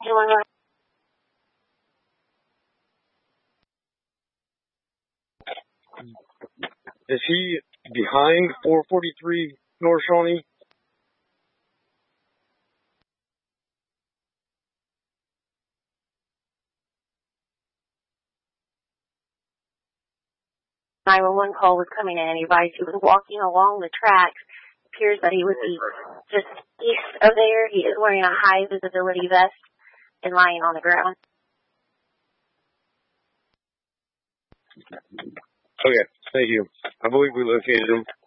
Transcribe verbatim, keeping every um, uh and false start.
Is he behind four forty-three North Shawnee? nine one one call was coming in and he advised he was walking along the tracks. It appears that he would be just east of there. He is wearing a high visibility vest and lying on the ground. Okay, thank you. I believe we located him.